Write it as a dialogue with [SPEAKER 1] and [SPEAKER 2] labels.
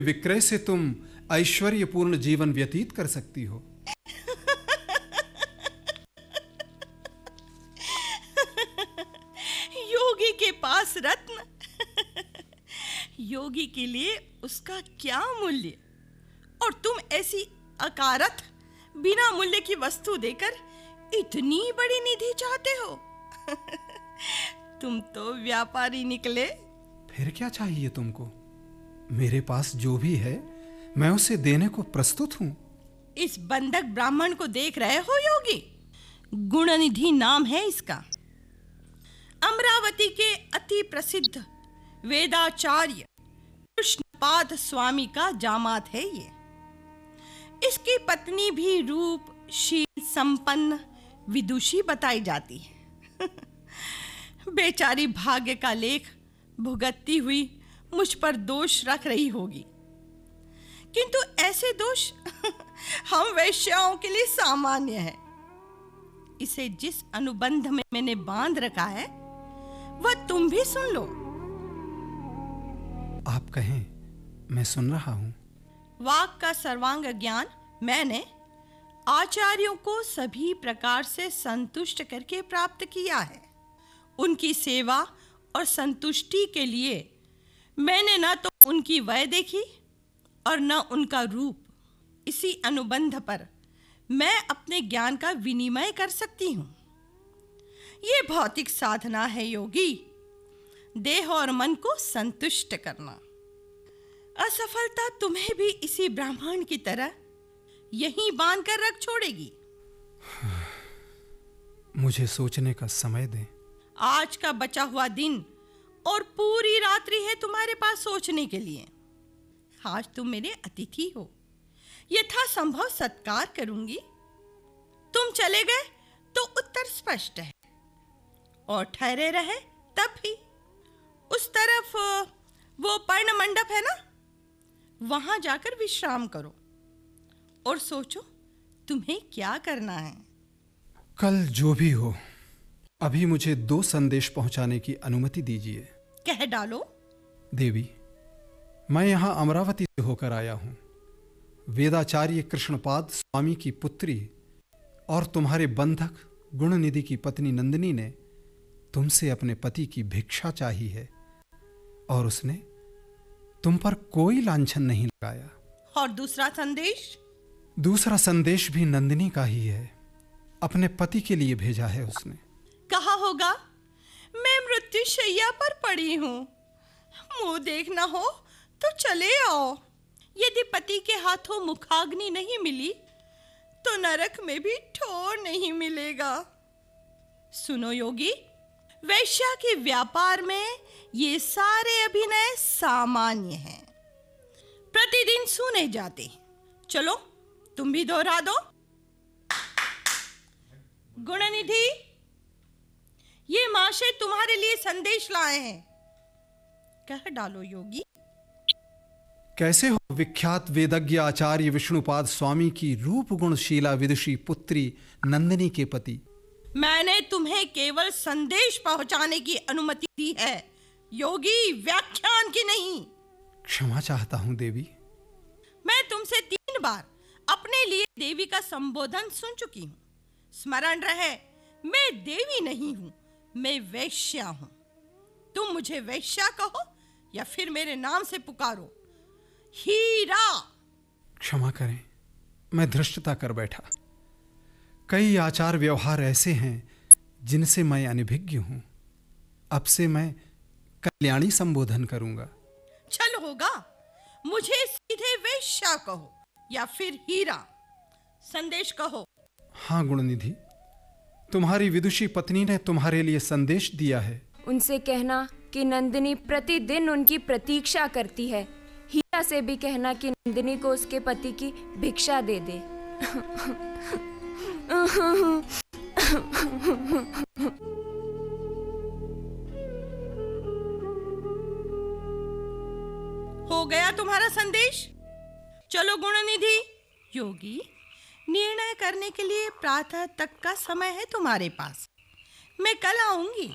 [SPEAKER 1] विक्रय से तुम ऐश्वर्यपूर्ण जीवन व्यतीत कर सकती हो।
[SPEAKER 2] योगी के पास रत्न, योगी के लिए उसका क्या मूल्य, और तुम ऐसी अकारथ बिना मूल्य की वस्तु देकर इतनी बड़ी निधि चाहते हो। तुम तो व्यापारी निकले।
[SPEAKER 1] फिर क्या चाहिए तुमको? मेरे पास जो भी है मैं उसे देने को प्रस्तुत हूं।
[SPEAKER 2] इस बंधक ब्राह्मण को देख रहे हो योगी? गुणनिधि नाम है इसका। अमरावती के अति प्रसिद्ध वेदाचार्य कृष्णपाद स्वामी का जामात है ये। इसकी पत्नी भी रूप शील संपन्न विदुषी बताई जाती है। बेचारी भाग्य का लेख भुगतती हुई मुझ पर दोष रख रही होगी, किंतु ऐसे दोष हम वैश्याओं के लिए सामान्य है। इसे जिस अनुबंध में मैंने बांध रखा है वह तुम भी सुन लो।
[SPEAKER 1] आप कहें, मैं सुन रहा हूं।
[SPEAKER 2] वाक का सर्वांग ज्ञान मैंने आचार्यों को सभी प्रकार से संतुष्ट करके प्राप्त किया है। उनकी सेवा और संतुष्टि के लिए मैंने न तो उनकी वय देखी और न उनका रूप। इसी अनुबंध पर मैं अपने ज्ञान का विनिमय कर सकती हूँ। ये भौतिक साधना है योगी, देह और मन को संतुष्ट करना। असफलता तुम्हें भी इसी ब्राह्मण की तरह यहीं बांध कर रख छोड़ेगी।
[SPEAKER 1] मुझे सोचने का समय दें।
[SPEAKER 2] आज का बचा हुआ दिन और पूरी रात्रि है तुम्हारे पास सोचने के लिए। आज तुम मेरे अतिथि हो, यथासंभव सत्कार करूंगी। तुम चले गए तो उत्तर स्पष्ट है, और ठहरे रहे तब भी। उस तरफ वो पर्ण मंडप है ना, वहां जाकर विश्राम करो और सोचो तुम्हें क्या करना है।
[SPEAKER 1] कल जो भी हो, अभी मुझे 2 संदेश पहुंचाने की अनुमति दीजिए।
[SPEAKER 2] कह डालो।
[SPEAKER 1] देवी, मैं यहां अमरावती से होकर आया हूं। वेदाचार्य कृष्णपाद स्वामी की पुत्री और तुम्हारे बंधक गुणनिधि की पत्नी नंदिनी ने तुमसे अपने पति की भिक्षा चाही है, और उसने तुम पर कोई लांछन नहीं लगाया।
[SPEAKER 2] और दूसरा संदेश?
[SPEAKER 1] दूसरा संदेश भी नंदिनी का ही है। अपने पति के लिए भेजा है उसने।
[SPEAKER 2] कहा होगा मैं मृत्युशैया पर पड़ी हूं, मुंह देखना हो तो चले आओ। यदि पति के हाथों मुखाग्नि नहीं मिली तो नरक में भी ठोर नहीं मिलेगा। सुनो योगी, वैश्या के व्यापार में ये सारे अभिनय सामान्य हैं, प्रतिदिन सुने जाते। चलो तुम भी दोहरा दो। गुणनिधि, ये माशे तुम्हारे लिए संदेश लाए हैं। कह डालो योगी।
[SPEAKER 1] कैसे हो विख्यात वेदज्ञ आचार्य विष्णुपाद स्वामी की रूप गुणशीला विदुषी पुत्री नंदिनी के पति?
[SPEAKER 2] मैंने तुम्हें केवल संदेश पहुंचाने की अनुमति दी है योगी, व्याख्यान की नहीं।
[SPEAKER 1] क्षमा चाहता हूं देवी।
[SPEAKER 2] मैं तुमसे 3 बार अपने लिए देवी का संबोधन सुन चुकी हूं। स्मरण रहे, मैं देवी नहीं हूं, मैं वैश्या हूं। तुम मुझे वैश्या कहो या फिर मेरे नाम से पुकारो, हीरा।
[SPEAKER 1] क्षमा करें, मैं धृष्टता कर बैठा। कई आचार व्यवहार ऐसे हैं जिनसे मैं अनभिज्ञ हूं। अब से मैं कल्याणी संबोधन करूंगा।
[SPEAKER 2] चल होगा, मुझे सीधे वैश्या कहो या फिर हीरा। संदेश कहो।
[SPEAKER 1] हाँ गुणनिधि, तुम्हारी विदुषी पत्नी ने तुम्हारे लिए संदेश दिया है।
[SPEAKER 3] उनसे कहना कि नंदिनी प्रतिदिन उनकी प्रतीक्षा करती है। हीरा से भी कहना कि नंदिनी को उसके पति की भिक्षा दे दे।
[SPEAKER 2] हो गया तुम्हारा संदेश? चलो गुणनिधि। योगी, निर्णय करने के लिए प्रातः तक का समय है तुम्हारे पास। मैं कल आऊंगी।